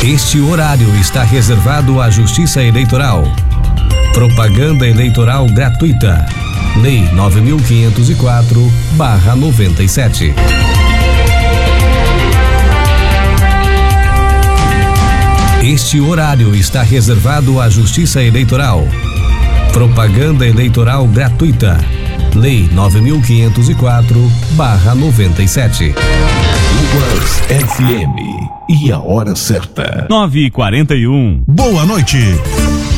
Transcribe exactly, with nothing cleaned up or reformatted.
Este horário está reservado à Justiça Eleitoral. Propaganda eleitoral gratuita. Lei nove mil quinhentos e quatro barra noventa e sete. Este horário está reservado à Justiça Eleitoral. Propaganda eleitoral gratuita. Lei nove mil quinhentos e quatro barra noventa e sete. Ruas F M. E a hora certa. nove e quarenta e um. Boa noite.